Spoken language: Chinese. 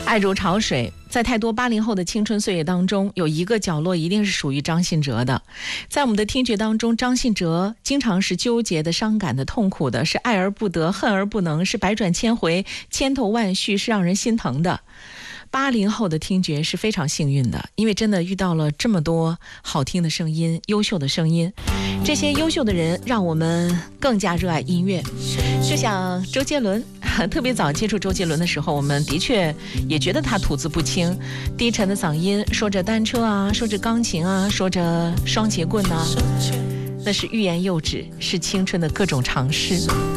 爱如潮水，在太多80后的青春岁月当中，有一个角落一定是属于张信哲的。在我们的听觉当中，张信哲经常是纠结的、伤感的、痛苦的，是爱而不得、恨而不能，是百转千回、千头万绪，是让人心疼的。80后的听觉是非常幸运的，因为真的遇到了这么多好听的声音、优秀的声音。这些优秀的人让我们更加热爱音乐。就像周杰伦，特别早接触周杰伦的时候，我们的确也觉得他吐字不清，低沉的嗓音，说着单车啊，说着钢琴啊，说着双节棍啊，那是欲言又止，是青春的各种尝试。